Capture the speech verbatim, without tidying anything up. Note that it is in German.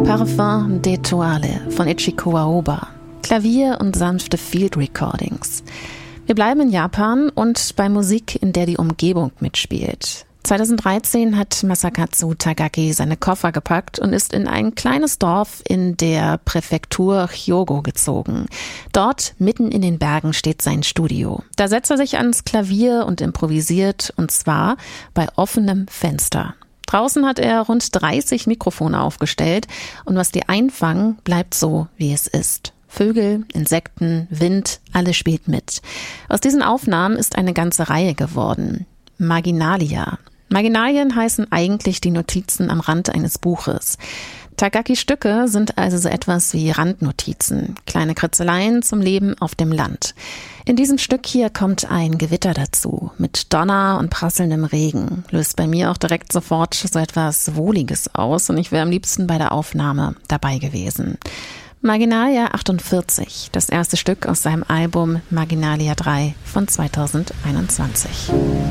Parfum d'Etoile von Ichiko Aoba. Klavier und sanfte Field Recordings. Wir bleiben in Japan und bei Musik, in der die Umgebung mitspielt. zweitausenddreizehn hat Masakatsu Tagaki seine Koffer gepackt und ist in ein kleines Dorf in der Präfektur Hyogo gezogen. Dort, mitten in den Bergen, steht sein Studio. Da setzt er sich ans Klavier und improvisiert, und zwar bei offenem Fenster. Draußen hat er rund dreißig Mikrofone aufgestellt und was die einfangen, bleibt so, wie es ist. Vögel, Insekten, Wind, alles spielt mit. Aus diesen Aufnahmen ist eine ganze Reihe geworden. Marginalia. Marginalien heißen eigentlich die Notizen am Rand eines Buches. Tagakis Stücke sind also so etwas wie Randnotizen, kleine Kritzeleien zum Leben auf dem Land. In diesem Stück hier kommt ein Gewitter dazu, mit Donner und prasselndem Regen. Löst bei mir auch direkt sofort so etwas Wohliges aus und ich wäre am liebsten bei der Aufnahme dabei gewesen. Marginalia achtundvierzig, das erste Stück aus seinem Album Marginalia drei von zweitausendeinundzwanzig.